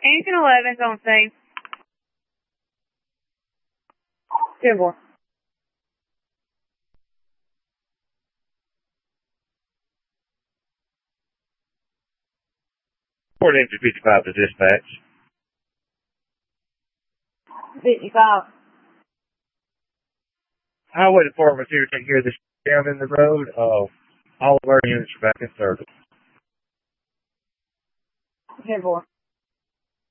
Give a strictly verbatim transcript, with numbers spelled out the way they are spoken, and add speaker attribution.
Speaker 1: Engine eleven's on scene. ten four.
Speaker 2: Report engine fifty-five to dispatch.
Speaker 1: fifty-five.
Speaker 2: Highway Department's here to take care of this down in the road. Uh, all of our units are back in service.
Speaker 1: ten four.